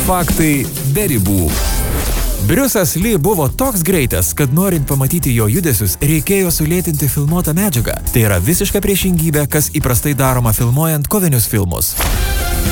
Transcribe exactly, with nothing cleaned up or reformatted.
Faktai be ribų. Briusas Lee buvo toks greitas, kad norint pamatyti jo judesius, reikėjo sulėtinti filmuotą medžiagą. Tai yra visiška priešingybė, kas įprastai daroma filmuojant kovinius filmus.